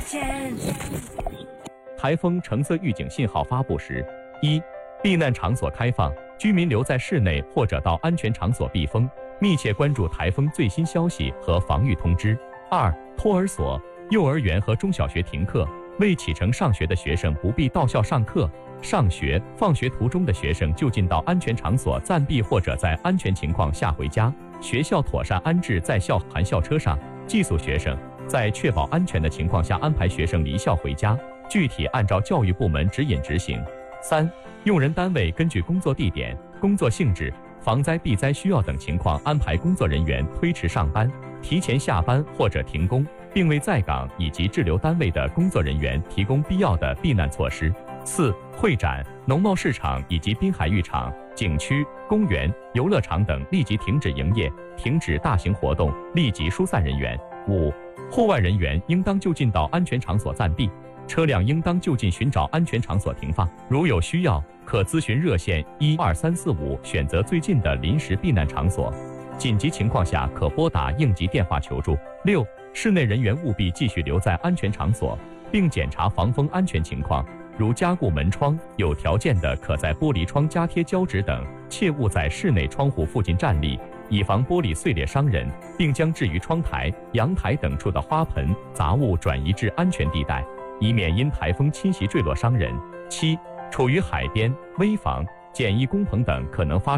台风橙色预警信号发布时：1. 避难场所开放，居民留在室内或者到安全场所避风，密切关注台风最新消息和防御通知。2. 托儿所、幼儿园和中小学停课，未启程上学的学生不必到校上课。上学、放学途中的学生就近到安全场所暂避，或者在安全情况下回家。学校妥善安置在校含校车上，寄宿学生，在确保安全的情况下安排学生离校回家，具体按照教育部门指引执行。3. 用人单位根据工作地点、工作性质、防灾避灾需要等情况安排工作人员推迟上班、提前下班或者停工，并为在岗以及滞留单位的工作人员提供必要的避难措施。4. 会展、农贸市场以及滨海浴场、景区、公园、游乐场等立即停止营业，停止大型活动，立即疏散人员。5. 户外人员应当就近到安全场所暂避，车辆应当就近寻找安全场所停放，如有需要，可咨询热线12345，选择最近的临时避难场所。紧急情况下可拨打应急电话求助。6. 室内人员务必继续留在安全场所，并检查防风安全情况，如加固门窗，有条件的可在玻璃窗加贴胶纸等，切勿在室内窗户附近站立，以防玻璃碎裂伤人，并将置于窗台、阳台等处的花盆、杂物转移至安全地带，以免因台风侵袭坠落伤人。7. 处于海边、危房、简易工棚等可能发